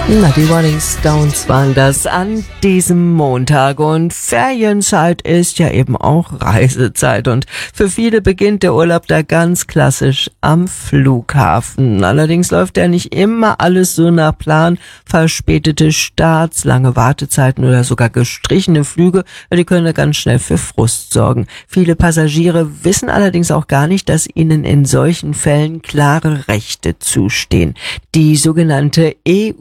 Na, die Rolling Stones waren das an diesem Montag und Ferienzeit ist ja eben auch Reisezeit und für viele beginnt der Urlaub da ganz klassisch am Flughafen. Allerdings läuft ja nicht immer alles so nach Plan. Verspätete Starts, lange Wartezeiten oder sogar gestrichene Flüge, die können da ganz schnell für Frust sorgen. Viele Passagiere wissen allerdings auch gar nicht, dass ihnen in solchen Fällen klare Rechte zustehen. Die sogenannte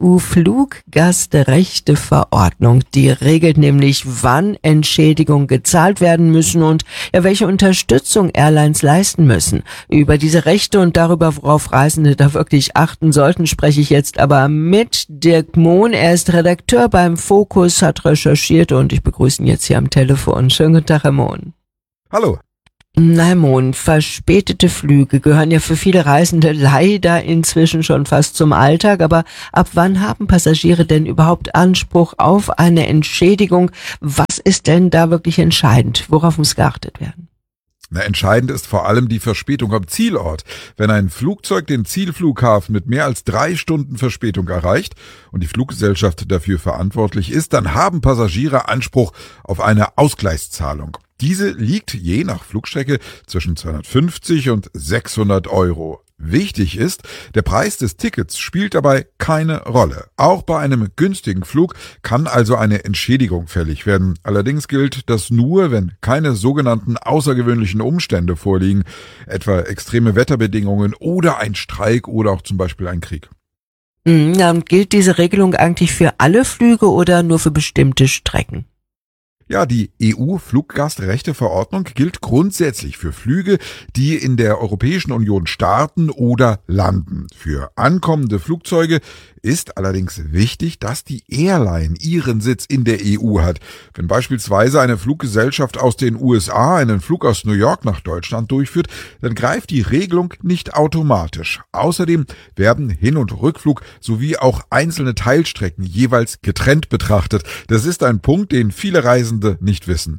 EU-Fluggastrechteverordnung, die regelt nämlich, wann Entschädigungen gezahlt werden müssen und welche Unterstützung Airlines leisten müssen. Über diese Rechte und darüber, worauf Reisende da wirklich achten sollten, spreche ich jetzt aber mit Dirk Mohn. Er ist Redakteur beim Focus, hat recherchiert und ich begrüße ihn jetzt hier am Telefon. Schönen guten Tag, Herr Mohn. Hallo. Na, Herr Mohn, verspätete Flüge gehören ja für viele Reisende leider inzwischen schon fast zum Alltag, aber ab wann haben Passagiere denn überhaupt Anspruch auf eine Entschädigung? Was ist denn da wirklich entscheidend? Worauf muss geachtet werden? Entscheidend ist vor allem die Verspätung am Zielort. Wenn ein Flugzeug den Zielflughafen mit mehr als 3 Stunden Verspätung erreicht und die Fluggesellschaft dafür verantwortlich ist, dann haben Passagiere Anspruch auf eine Ausgleichszahlung. Diese liegt je nach Flugstrecke zwischen 250 und 600 Euro. Wichtig ist, der Preis des Tickets spielt dabei keine Rolle. Auch bei einem günstigen Flug kann also eine Entschädigung fällig werden. Allerdings gilt das nur, wenn keine sogenannten außergewöhnlichen Umstände vorliegen, etwa extreme Wetterbedingungen oder ein Streik oder auch zum Beispiel ein Krieg. Und gilt diese Regelung eigentlich für alle Flüge oder nur für bestimmte Strecken? Ja, die EU-Fluggastrechteverordnung gilt grundsätzlich für Flüge, die in der Europäischen Union starten oder landen. Für ankommende Flugzeuge ist allerdings wichtig, dass die Airline ihren Sitz in der EU hat. Wenn beispielsweise eine Fluggesellschaft aus den USA einen Flug aus New York nach Deutschland durchführt, dann greift die Regelung nicht automatisch. Außerdem werden Hin- und Rückflug sowie auch einzelne Teilstrecken jeweils getrennt betrachtet. Das ist ein Punkt, den viele Reisende nicht wissen.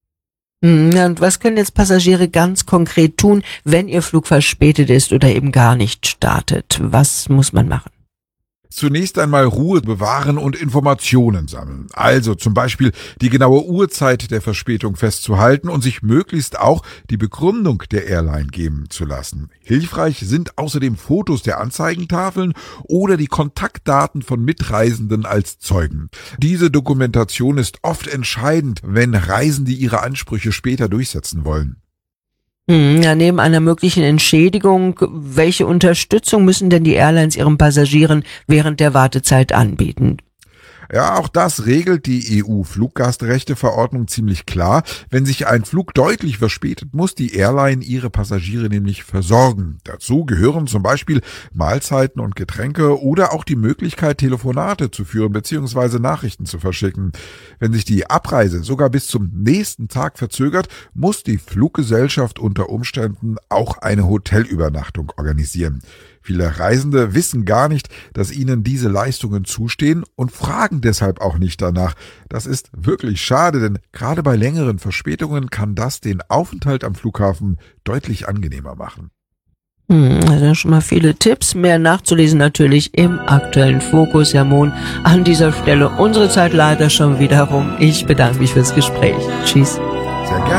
Und was können jetzt Passagiere ganz konkret tun, wenn ihr Flug verspätet ist oder eben gar nicht startet? Was muss man machen? Zunächst einmal Ruhe bewahren und Informationen sammeln. Also zum Beispiel die genaue Uhrzeit der Verspätung festzuhalten und sich möglichst auch die Begründung der Airline geben zu lassen. Hilfreich sind außerdem Fotos der Anzeigentafeln oder die Kontaktdaten von Mitreisenden als Zeugen. Diese Dokumentation ist oft entscheidend, wenn Reisende ihre Ansprüche später durchsetzen wollen. Ja, neben einer möglichen Entschädigung, welche Unterstützung müssen denn die Airlines ihren Passagieren während der Wartezeit anbieten? Ja, auch das regelt die EU-Fluggastrechteverordnung ziemlich klar. Wenn sich ein Flug deutlich verspätet, muss die Airline ihre Passagiere nämlich versorgen. Dazu gehören zum Beispiel Mahlzeiten und Getränke oder auch die Möglichkeit, Telefonate zu führen bzw. Nachrichten zu verschicken. Wenn sich die Abreise sogar bis zum nächsten Tag verzögert, muss die Fluggesellschaft unter Umständen auch eine Hotelübernachtung organisieren. Viele Reisende wissen gar nicht, dass ihnen diese Leistungen zustehen und fragen deshalb auch nicht danach. Das ist wirklich schade, denn gerade bei längeren Verspätungen kann das den Aufenthalt am Flughafen deutlich angenehmer machen. Also schon mal viele Tipps. Mehr nachzulesen natürlich im aktuellen Fokus, Herr Mohn. An dieser Stelle unsere Zeit leider schon wieder rum. Ich bedanke mich fürs Gespräch. Tschüss. Sehr gerne.